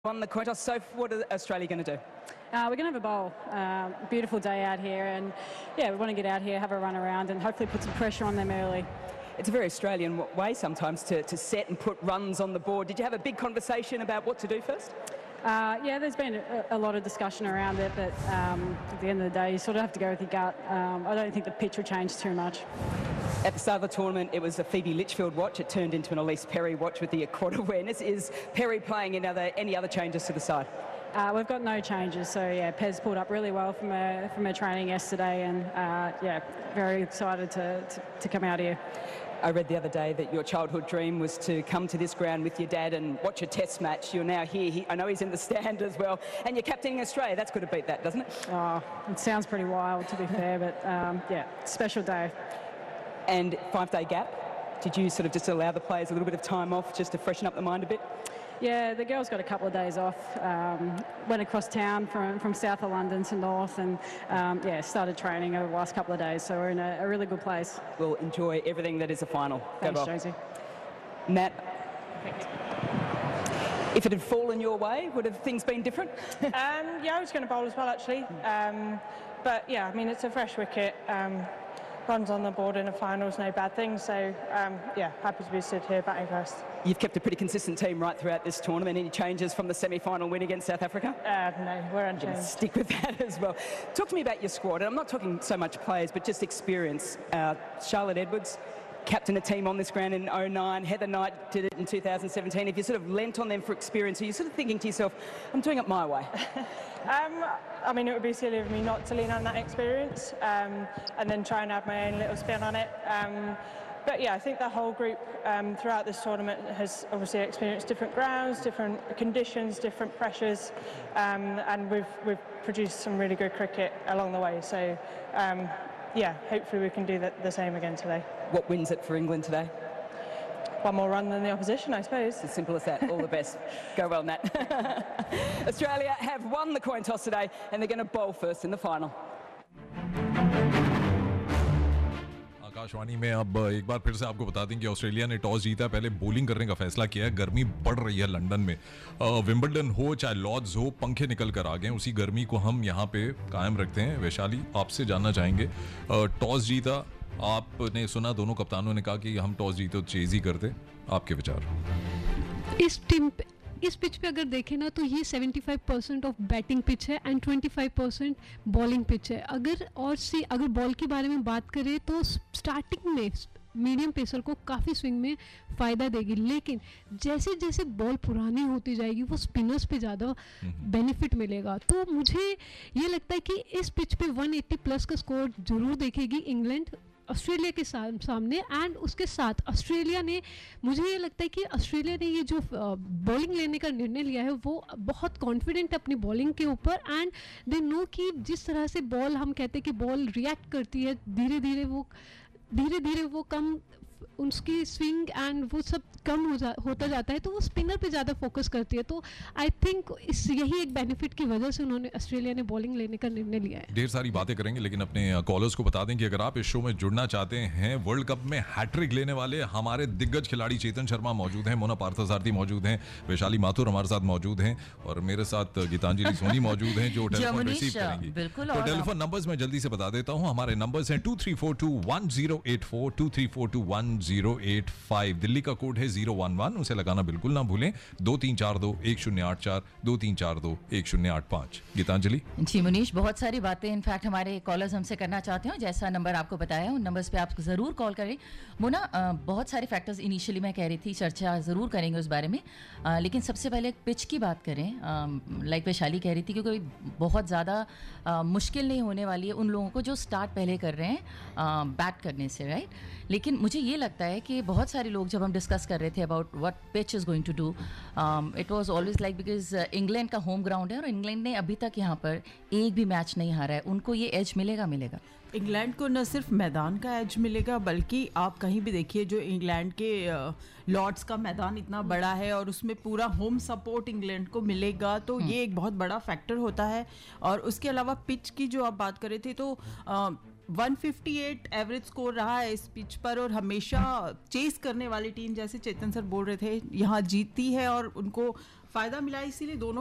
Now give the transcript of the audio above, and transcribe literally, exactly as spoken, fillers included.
Won the coin toss. So what is Australia going to do? Uh, we're going to have a bowl. Uh, beautiful day out here, and yeah, we want to get out here, have a run around, and hopefully put some pressure on them early. It's a very Australian way sometimes to, to set and put runs on the board. Did you have a big conversation about what to do first? Uh, yeah, there's been a, a lot of discussion around it, but um, at the end of the day, you sort of have to go with your gut. Um, I don't think the pitch will change too much. At the start of the tournament, it was a Phoebe Litchfield watch. It turned into an Elise Perry watch with the quad awareness. Is Perry playing any other, any other changes to the side? Uh, we've got no changes, so yeah, Pez pulled up really well from her, from her training yesterday, and uh, yeah, very excited to, to, to come out here. I read the other day that your childhood dream was to come to this ground with your dad and watch a test match. You're now here. He, I know he's in the stand as well. And you're captaining Australia. That's got to beat that, doesn't it? Oh, it sounds pretty wild, to be fair, but um, yeah, special day. And five-day gap. Did you sort of just allow the players a little bit of time off just to freshen up the mind a bit? Yeah, the girls got a couple of days off. Um, went across town from, from south of London to north, and um, yeah, started training over the last couple of days. So we're in a, a really good place. We'll enjoy everything that is a final. Thanks, Go Josie. Matt, if it had fallen your way, would have things been different? um, yeah, I was going to bowl as well, actually. Um, but yeah, I mean, it's a fresh wicket. Um, runs on the board in a final is no bad thing. So um, yeah, happy to be stood here batting first. You've kept a pretty consistent team right throughout this tournament. Any changes from the semi-final win against South Africa? Uh, no, we're unchanged. Stick with that as well. Talk to me about your squad. And I'm not talking so much players, but just experience. Uh, Charlotte Edwards, captain a team on this ground in oh nine. Heather Knight did it in two thousand seventeen. If you sort of lent on them for experience, are you sort of thinking to yourself, I'm doing it my way? um, I mean, it would be silly of me not to lean on that experience um, and then try and add my own little spin on it. Um, But yeah, I think the whole group um, throughout this tournament has obviously experienced different grounds, different conditions, different pressures, um, and we've we've produced some really good cricket along the way. So um, yeah, hopefully we can do the, the same again today. What wins it for England today? One more run than the opposition, I suppose. As simple as that. All the best. Go well, Nat. Australia have won the coin toss today, and they're going to bowl first in the final. Akashvani में अब एक बार फिर से आपको बता दें कि Australia ने टॉस जीता, पहले बॉलिंग करने का फैसला किया है। गर्मी बढ़ रही है लंदन में, विंबलडन हो चाहे लॉर्ड्स हो, पंखे निकल कर आ गए। उसी गर्मी को हम यहाँ पे कायम रखते हैं। वैशाली, आपसे जानना चाहेंगे, टॉस जीता, आपने सुना दोनों कप्तानों ने कहा कि हम टॉस जीते तो चेज ही करते, आपके विचार? इस टीम इस पिच पे अगर देखें ना तो ये पचहत्तर परसेंट ऑफ बैटिंग पिच है एंड पच्चीस परसेंट बॉलिंग पिच है। अगर और सी अगर बॉल के बारे में बात करें तो स्टार्टिंग में मीडियम पेसर को काफ़ी स्विंग में फ़ायदा देगी, लेकिन जैसे जैसे बॉल पुरानी होती जाएगी वो स्पिनर्स पे ज़्यादा बेनिफिट मिलेगा। तो मुझे ये लगता है कि इस पिच पे एक सौ अस्सी प्लस का स्कोर ज़रूर देखेगी इंग्लैंड ऑस्ट्रेलिया के सामने। एंड उसके साथ ऑस्ट्रेलिया ने, मुझे ये लगता है कि ऑस्ट्रेलिया ने ये जो बॉलिंग लेने का निर्णय लिया है वो बहुत कॉन्फिडेंट अपनी बॉलिंग के ऊपर, एंड दे नो कि जिस तरह से बॉल, हम कहते हैं कि बॉल रिएक्ट करती है धीरे धीरे, वो धीरे धीरे वो कम, उसकी स्विंग एंड वो सब कम हो जा होता जाता है, तो वो स्पिनर पे ज़्यादा फोकस करती है। तो आई थिंक इस यही एक बेनिफिट की वजह से उन्होंने ऑस्ट्रेलिया ने बॉलिंग लेने का निर्णय लिया है। ढेर सारी बातें करेंगे, लेकिन अपने कॉलर्स को बता दें कि अगर आप इस शो में जुड़ना चाहते हैं, वर्ल्ड कप में हैट्रिक लेने वाले हमारे दिग्गज खिलाड़ी चेतन शर्मा मौजूद हैं, मोना पार्थसारथी मौजूद हैं, वैशाली माथुर हमारे साथ मौजूद हैं, और मेरे साथ गीतांजलि सोनी मौजूद हैं जो टेलीफोन रिसीव करेंगी। तो टेलीफोन नंबर्स मैं जल्दी से बता देता हूँ। हमारे नंबर्स हैं to three four to one zero eight four, to three four to one zero eight five. Delhi का कोड है जीरो वन वन, उसे लगाना बिल्कुल ना भूलें। दो तीन चार दो एक शून्य आठ चार, दो तीन चार दो एक शून्य आठ पाँच। गीतांजलि जी, मुनीश, बहुत सारी बातें इनफैक्ट हमारे कॉलर्स हमसे करना चाहते हो। जैसा नंबर आपको बताया उन नंबर्स पे आप ज़रूर कॉल करें। मोना, बहुत सारे फैक्टर्स इनिशियली मैं कह रही थी, चर्चा ज़रूर करेंगे उस बारे में, आ, लेकिन सबसे पहले पिच की बात करें। लाइक वैशाली कह रही थी कि कोई बहुत ज़्यादा मुश्किल नहीं होने वाली है उन लोगों को जो स्टार्ट पहले कर रहे हैं बैट करने से, राइट। लेकिन मुझे ये लगता है कि बहुत सारे लोग, जब हम डिस्कस कर रहे थे about what pitch is going to do, it was always like, because England का होम ग्राउंड है और इंग्लैंड ने अभी तक यहाँ पर एक भी मैच नहीं हारा है। उनको ये एज मिलेगा मिलेगा इंग्लैंड को न सिर्फ मैदान का एज मिलेगा, बल्कि आप कहीं भी देखिए जो इंग्लैंड के लॉर्ड्स का मैदान इतना बड़ा है और उसमें पूरा होम सपोर्ट इंग्लैंड को मिलेगा, तो ये एक बहुत बड़ा फैक्टर होता है। और उसके अलावा पिच की जो आप बात कर रहे थे, तो आ, एक सौ अट्ठावन एवरेज स्कोर रहा है इस पिच पर, और हमेशा चेस करने वाली टीम, जैसे चेतन सर बोल रहे थे, यहाँ जीतती है और उनको फायदा मिला है, इसीलिए दोनों